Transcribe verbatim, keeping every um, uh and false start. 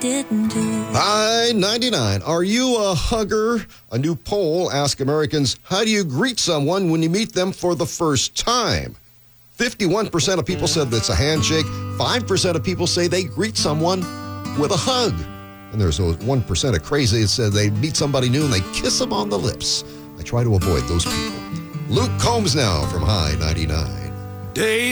didn't do. Hi, ninety-nine. Are you a hugger? A new poll asks Americans, how do you greet someone when you meet them for the first time? fifty-one percent of people said that's a handshake. five percent of people say they greet someone with a hug. And there's those one percent of crazy that said they meet somebody new and they kiss them on the lips. I try to avoid those people. Luke Combs now from High ninety-nine. Days